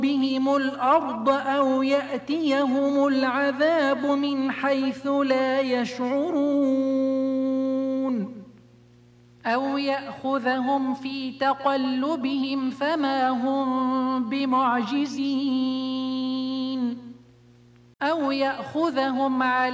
بهم الأرض أو يأتيهم العذاب من حيث لا يشعرون أو يأخذهم في تقلبهم فما هم بمعجزين أو يأخذهم على